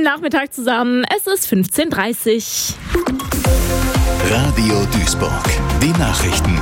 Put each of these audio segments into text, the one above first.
Schönen Nachmittag zusammen. Es ist 15:30 Uhr. Radio Duisburg. Die Nachrichten.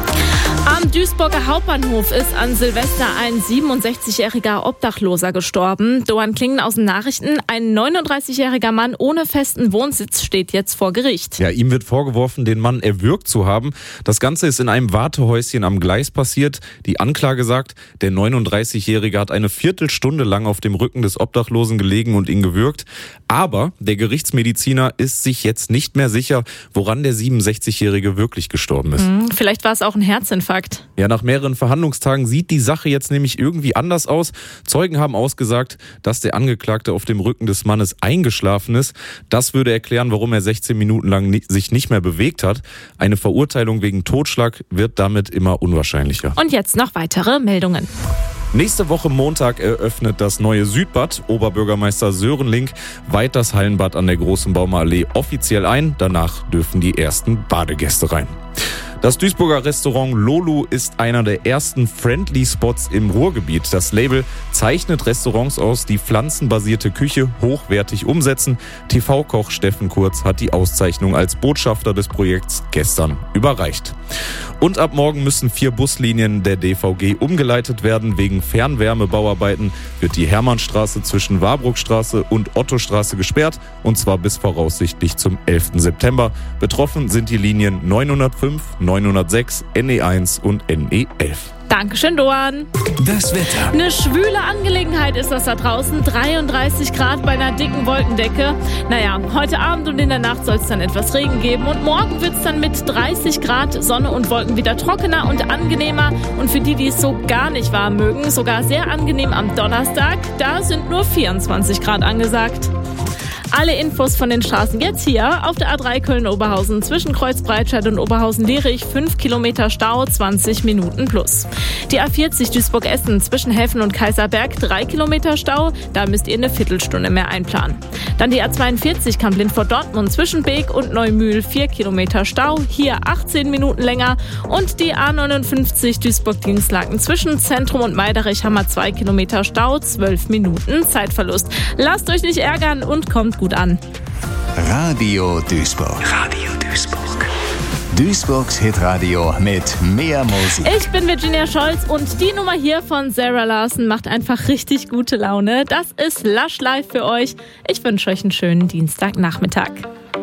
Am Duisburger Hauptbahnhof ist an Silvester ein 67-jähriger Obdachloser gestorben. Doan Klingen aus den Nachrichten. Ein 39-jähriger Mann ohne festen Wohnsitz steht jetzt vor Gericht. Ja, ihm wird vorgeworfen, den Mann erwürgt zu haben. Das Ganze ist in einem Wartehäuschen am Gleis passiert. Die Anklage sagt, der 39-Jährige hat eine Viertelstunde lang auf dem Rücken des Obdachlosen gelegen und ihn gewürgt. Aber der Gerichtsmediziner ist sich jetzt nicht mehr sicher, woran der 67-Jährige wirklich gestorben ist. Vielleicht war es auch ein Herzinfarkt. Ja, nach mehreren Verhandlungstagen sieht die Sache jetzt nämlich irgendwie anders aus. Zeugen haben ausgesagt, dass der Angeklagte auf dem Rücken des Mannes eingeschlafen ist. Das würde erklären, warum er 16 Minuten lang sich nicht mehr bewegt hat. Eine Verurteilung wegen Totschlag wird damit immer unwahrscheinlicher. Und jetzt noch weitere Meldungen. Nächste Woche Montag eröffnet das neue Südbad. Oberbürgermeister Sören Link weiht das Hallenbad an der Großenbaumer Allee offiziell ein. Danach dürfen die ersten Badegäste rein. Das Duisburger Restaurant Lolu ist einer der ersten Friendly Spots im Ruhrgebiet. Das Label zeichnet Restaurants aus, die pflanzenbasierte Küche hochwertig umsetzen. TV-Koch Steffen Kurz hat die Auszeichnung als Botschafter des Projekts gestern überreicht. Und ab morgen müssen 4 Buslinien der DVG umgeleitet werden. Wegen Fernwärmebauarbeiten wird die Hermannstraße zwischen Warburgstraße und Ottostraße gesperrt. Und zwar bis voraussichtlich zum 11. September. Betroffen sind die Linien 905, 906, NE1 und NE11. Dankeschön, Doan. Das Wetter. Eine schwüle Angelegenheit ist das da draußen. 33 Grad bei einer dicken Wolkendecke. Naja, heute Abend und in der Nacht soll es dann etwas Regen geben. Und morgen wird es dann mit 30 Grad Sonne und Wolken wieder trockener und angenehmer. Und für die, die es so gar nicht warm mögen, sogar sehr angenehm am Donnerstag. Da sind nur 24 Grad angesagt. Alle Infos von den Straßen jetzt hier auf der A3 Köln-Oberhausen zwischen Kreuzbreitscheid und Oberhausen-Lierich. 5 Kilometer Stau, 20 Minuten plus. Die A40 Duisburg-Essen zwischen Helfen und Kaiserberg, 3 Kilometer Stau. Da müsst ihr eine Viertelstunde mehr einplanen. Dann die A42 Kamp-Lindfort-Dortmund zwischen Beek und Neumühl, 4 Kilometer Stau. Hier 18 Minuten länger. Und die A59 Duisburg-Dienstlaken zwischen Zentrum und Meiderich haben wir 2 Kilometer Stau, 12 Minuten Zeitverlust. Lasst euch nicht ärgern und kommt gut an. Radio Duisburg. Radio Duisburg. Duisburgs Hitradio mit mehr Musik. Ich bin Virginia Scholz und die Nummer hier von Sarah Larson macht einfach richtig gute Laune. Das ist Lush Live für euch. Ich wünsche euch einen schönen Dienstagnachmittag.